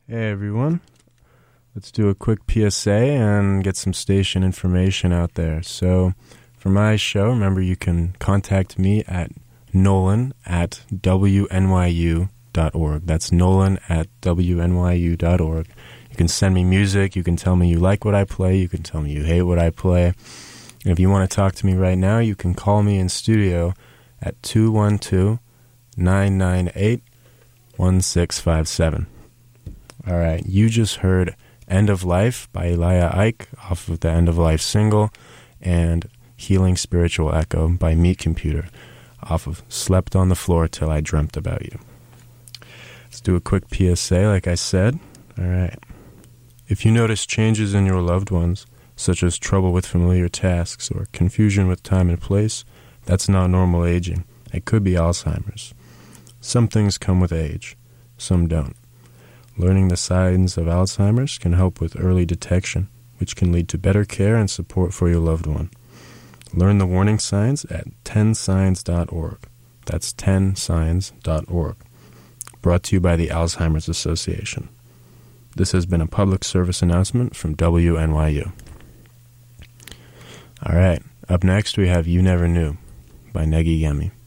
Hey everyone, let's do a quick PSA and get some station information out there. So for my show, remember you can contact me at nolan@wnyu.org. That's nolan@wnyu.org. You can send me music, you can tell me you like what I play, you can tell me you hate what I play. And if you want to talk to me right now, you can call me in studio at 212-998-1657. All right, you just heard End of Life by Elijah Ike off of the End of Life single, and Healing Spiritual Echo by Meat Computer off of Slept on the Floor Till I Dreamt About You. Let's do a quick PSA like I said. All right. If you notice changes in your loved ones, such as trouble with familiar tasks or confusion with time and place, that's not normal aging. It could be Alzheimer's. Some things come with age, some don't. Learning the signs of Alzheimer's can help with early detection, which can lead to better care and support for your loved one. Learn the warning signs at 10signs.org. That's 10signs.org. Brought to you by the Alzheimer's Association. This has been a public service announcement from WNYU. All right, up next we have You Never Knew by Negi Yemi.